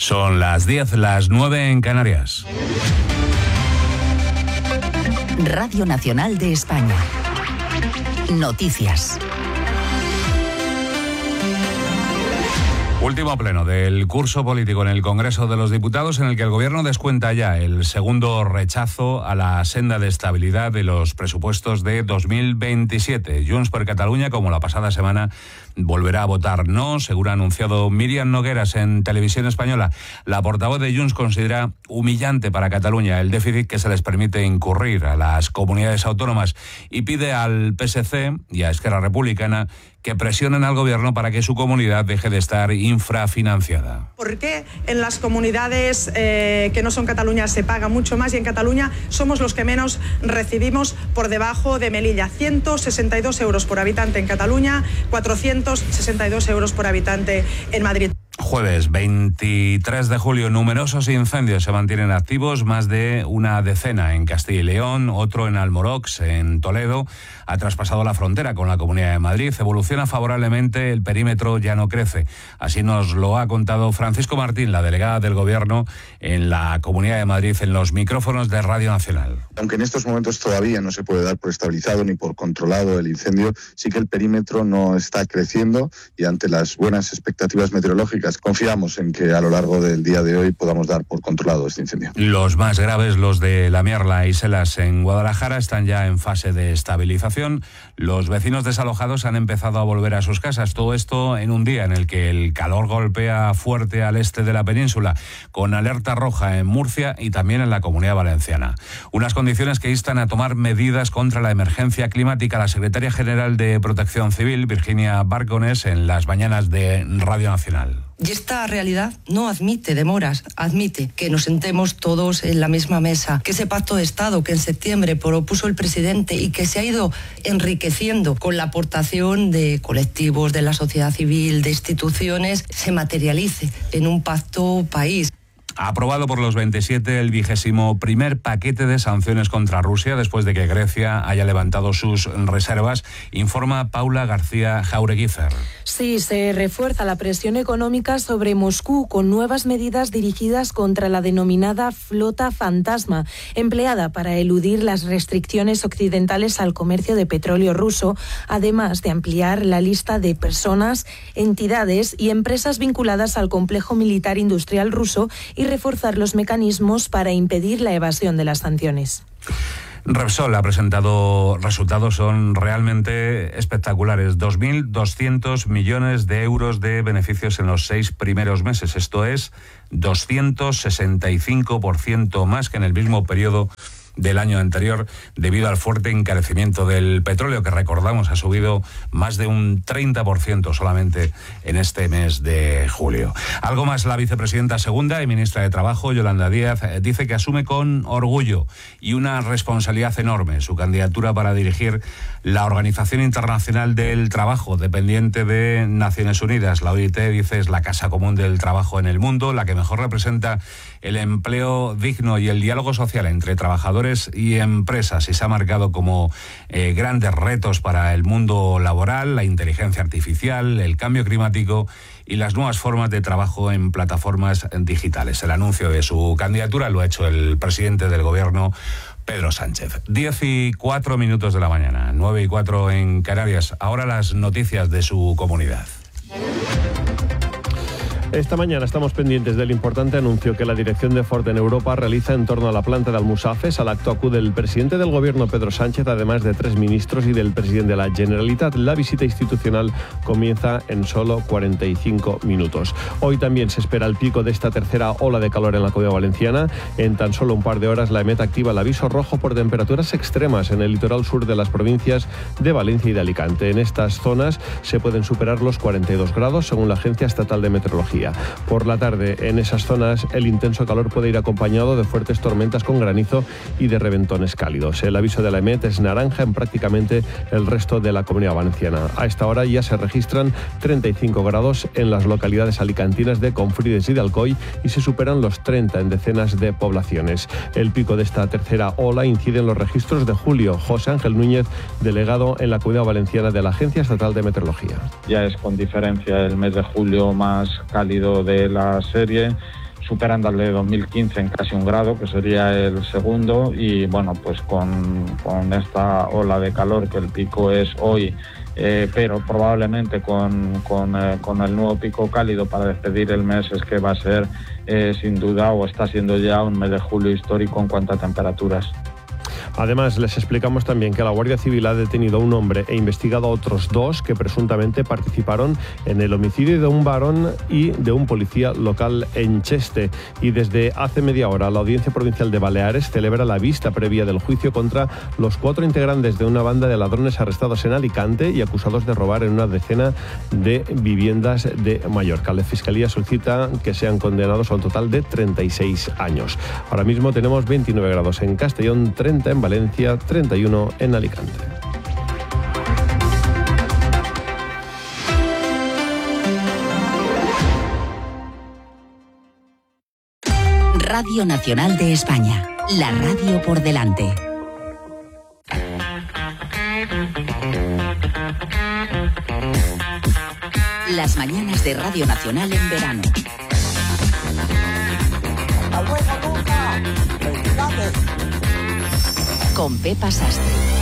Son las 10, las 9 en Canarias. Radio Nacional de España. Noticias. Último pleno del curso político en el Congreso de los Diputados, en el que el Gobierno descuenta ya el segundo rechazo a la senda de estabilidad de los presupuestos de 2027. Junts per Catalunya, como la pasada semana, volverá a votar no, según ha anunciado Míriam Nogueras en Televisión Española. La portavoz de Junts considera humillante para Cataluña el déficit que se les permite incurrir a las comunidades autónomas y pide al PSC y a Esquerra Republicana que presionen al Gobierno para que su comunidad deje de estar infrafinanciada. ¿Por qué en las comunidades que no son Cataluña se paga mucho más y en Cataluña somos los que menos recibimos por debajo de Melilla? 162 euros por habitante en Cataluña, 462 euros por habitante en Madrid. Jueves 23 de julio, numerosos incendios se mantienen activos, más de una decena en Castilla y León, otro en Almorox, en Toledo, ha traspasado la frontera con la Comunidad de Madrid, evoluciona favorablemente, el perímetro ya no crece. Así nos lo ha contado Francisco Martín, la delegada del Gobierno en la Comunidad de Madrid, en los micrófonos de Radio Nacional. Aunque en estos momentos todavía no se puede dar por estabilizado ni por controlado el incendio, sí que el perímetro no está creciendo y ante las buenas expectativas meteorológicas confiamos en que a lo largo del día de hoy podamos dar por controlado este incendio. Los más graves, los de La Mierla y Selas en Guadalajara, están ya en fase de estabilización. Los vecinos desalojados han empezado a volver a sus casas. Todo esto en un día en el que el calor golpea fuerte al este de la península, con alerta roja en Murcia y también en la Comunidad Valenciana. Unas condiciones que instan a tomar medidas contra la emergencia climática. La secretaria general de Protección Civil, Virginia Barcones, en las mañanas de Radio Nacional. Y esta realidad no admite demoras, admite que nos sentemos todos en la misma mesa, que ese pacto de Estado que en septiembre propuso el presidente y que se ha ido enriqueciendo con la aportación de colectivos, de la sociedad civil, de instituciones, se materialice en un pacto país. Aprobado por los 27 el 21º paquete de sanciones contra Rusia después de que Grecia haya levantado sus reservas, informa Paula García Jaureguífer. Sí, se refuerza la presión económica sobre Moscú con nuevas medidas dirigidas contra la denominada flota fantasma, empleada para eludir las restricciones occidentales al comercio de petróleo ruso, además de ampliar la lista de personas, entidades y empresas vinculadas al complejo militar industrial ruso y reforzar los mecanismos para impedir la evasión de las sanciones. Repsol ha presentado resultados, son realmente espectaculares. 2.200 millones de euros de beneficios en los 6 primeros meses. Esto es 265% más que en el mismo periodo del año anterior, debido al fuerte encarecimiento del petróleo, que recordamos ha subido más de un 30% solamente en este mes de julio. Algo más, la vicepresidenta segunda y ministra de Trabajo, Yolanda Díaz, dice que asume con orgullo y una responsabilidad enorme su candidatura para dirigir la Organización Internacional del Trabajo, dependiente de Naciones Unidas. La OIT, dice, es la casa común del trabajo en el mundo, la que mejor representa el empleo digno y el diálogo social entre trabajadores y empresas, y se ha marcado como grandes retos para el mundo laboral, la inteligencia artificial, el cambio climático y las nuevas formas de trabajo en plataformas digitales. El anuncio de su candidatura lo ha hecho el presidente del Gobierno, Pedro Sánchez. 10:04 de la mañana, 9:04 en Canarias. Ahora las noticias de su comunidad. Esta mañana estamos pendientes del importante anuncio que la dirección de Ford en Europa realiza en torno a la planta de Almusafes. Al acto acude el presidente del Gobierno, Pedro Sánchez, además de 3 ministros y del presidente de la Generalitat. La visita institucional comienza en solo 45 minutos. Hoy también se espera el pico de esta tercera ola de calor en la Comunidad Valenciana. En tan solo un par de horas la EMET activa el aviso rojo por temperaturas extremas en el litoral sur de las provincias de Valencia y de Alicante. En estas zonas se pueden superar los 42 grados, según la Agencia Estatal de Meteorología. Por la tarde, en esas zonas, el intenso calor puede ir acompañado de fuertes tormentas con granizo y de reventones cálidos. El aviso de la EMET es naranja en prácticamente el resto de la Comunidad Valenciana. A esta hora ya se registran 35 grados en las localidades alicantinas de Confrides y de Alcoy y se superan los 30 en decenas de poblaciones. El pico de esta tercera ola incide en los registros de julio. José Ángel Núñez, delegado en la Comunidad Valenciana de la Agencia Estatal de Meteorología. Ya es con diferencia el mes de julio más cálido de la serie superando al de 2015 en casi 1 grado, que sería el segundo, y bueno, pues con esta ola de calor, que el pico es hoy, pero probablemente con el nuevo pico cálido para despedir el mes, es que va a ser sin duda, o está siendo ya, un mes de julio histórico en cuanto a temperaturas. Además, les explicamos también que la Guardia Civil ha detenido a un hombre e investigado a otros 2 que presuntamente participaron en el homicidio de un varón y de un policía local en Cheste. Y desde hace media hora, la Audiencia Provincial de Baleares celebra la vista previa del juicio contra los 4 integrantes de una banda de ladrones arrestados en Alicante y acusados de robar en una decena de viviendas de Mallorca. La Fiscalía solicita que sean condenados a un total de 36 años. Ahora mismo tenemos 29 grados en Castellón, 30 en Valencia, 31 en Alicante. Radio Nacional de España, la radio por delante. Las mañanas de Radio Nacional en verano. Con Pepa Sastre.